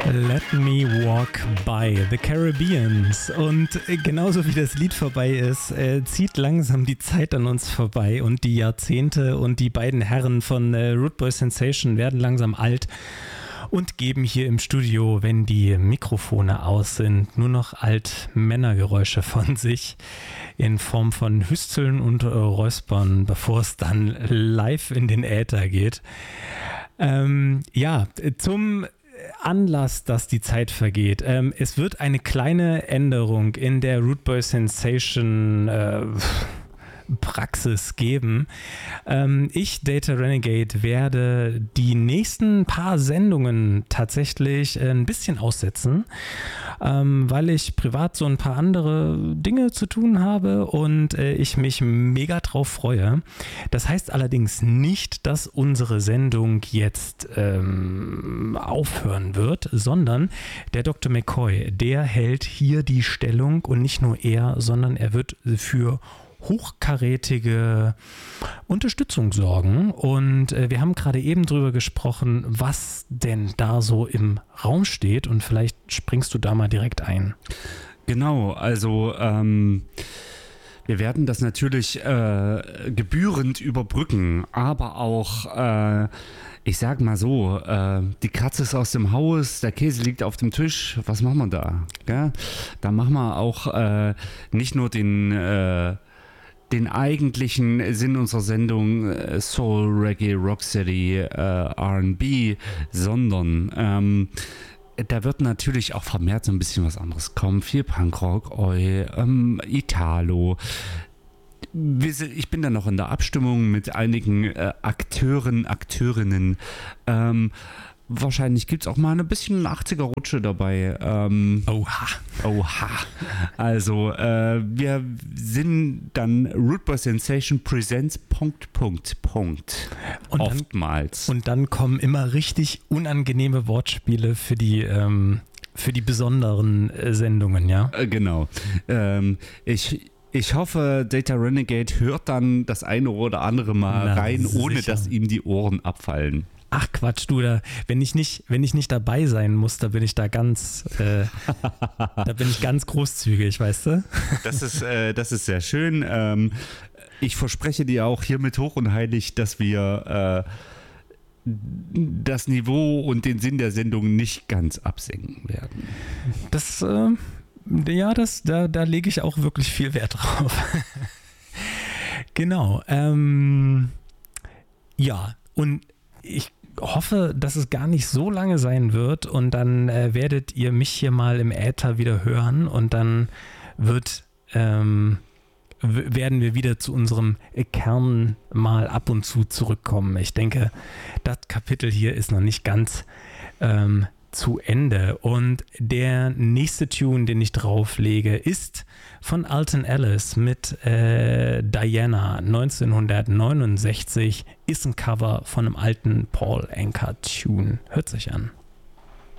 Let Me Walk By, The Caribbeans. Und genauso wie das Lied vorbei ist, zieht langsam die Zeit an uns vorbei und die Jahrzehnte und die beiden Herren von Rude Boy Sensation werden langsam alt und geben hier im Studio, wenn die Mikrofone aus sind, nur noch Alt-Männergeräusche von sich in Form von Hüsteln und Räuspern, bevor es dann live in den Äther geht. Zum Anlass, dass die Zeit vergeht. Es wird eine kleine Änderung in der Rude Boy Sensation Praxis geben. Ich, Data Renegade, werde die nächsten paar Sendungen tatsächlich ein bisschen aussetzen, weil ich privat so ein paar andere Dinge zu tun habe und ich mich mega drauf freue. Das heißt allerdings nicht, dass unsere Sendung jetzt aufhören wird, sondern der Dr. McCoy, der hält hier die Stellung und nicht nur er, sondern er wird für hochkarätige Unterstützung sorgen und wir haben gerade eben drüber gesprochen, was denn da so im Raum steht und vielleicht springst du da mal direkt ein. Genau, also wir werden das natürlich gebührend überbrücken, aber auch ich sag mal so, die Katze ist aus dem Haus, der Käse liegt auf dem Tisch, was machen wir da? Gell? Da machen wir auch nicht nur den eigentlichen Sinn unserer Sendung Soul, Reggae, Rocksteady, R&B, sondern da wird natürlich auch vermehrt so ein bisschen was anderes kommen. Viel Punkrock, Italo. Ich bin da noch in der Abstimmung mit einigen Akteurinnen. Wahrscheinlich gibt es auch mal ein bisschen 80er-Rutsche dabei. Oha. Also, wir sind dann Rude Boy Sensation Presents ... Und oftmals. Und dann kommen immer richtig unangenehme Wortspiele für die besonderen Sendungen, ja? Genau. Ich hoffe, Data Renegade hört dann das eine oder andere Mal rein, ohne sicher, dass ihm die Ohren abfallen. Ach Quatsch, du, wenn ich nicht dabei sein muss, da bin ich da ganz großzügig, weißt du? Das ist sehr schön. Ich verspreche dir auch hiermit hoch und heilig, dass wir das Niveau und den Sinn der Sendung nicht ganz absenken werden. Da lege ich auch wirklich viel Wert drauf. Genau. Und ich hoffe, dass es gar nicht so lange sein wird und dann werdet ihr mich hier mal im Äther wieder hören und dann werden wir wieder zu unserem Kern mal ab und zu zurückkommen. Ich denke, das Kapitel hier ist noch nicht ganz zu Ende und der nächste Tune, den ich drauflege, ist von Alton Ellis mit Diana 1969, ist ein Cover von einem alten Paul Anka Tune. Hört sich an.